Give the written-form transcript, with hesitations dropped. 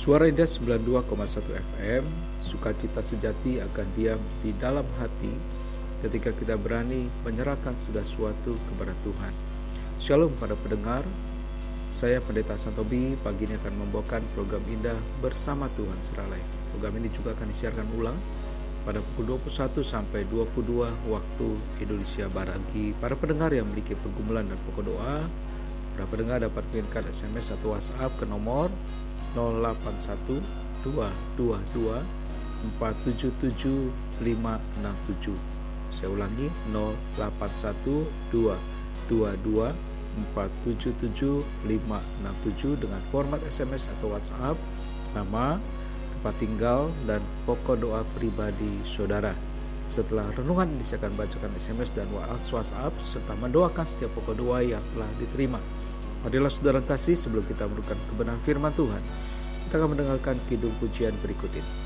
Suara Indah 92,1 FM, sukacita sejati akan diam di dalam hati ketika kita berani menyerahkan segala sesuatu kepada Tuhan. Shalom para pendengar, saya Pendeta Santobi pagi ini akan membawakan program Indah Bersama Tuhan Seralai. Program ini juga akan disiarkan ulang pada pukul 21 sampai 22 waktu Indonesia Barat. Bagi para pendengar yang memiliki pergumulan dan pokok doa, para pendengar dapat mengirimkan SMS atau WhatsApp ke nomor 081222477567. Saya ulangi, 081222477567 dengan format SMS atau WhatsApp, nama, tempat tinggal, dan pokok doa pribadi saudara. Setelah renungan saya akan bacakan SMS dan WhatsApp serta mendoakan setiap pokok doa yang telah diterima. Marilah saudara kasih, sebelum kita mendengarkan kebenaran firman Tuhan, kita akan mendengarkan kidung pujian berikut ini.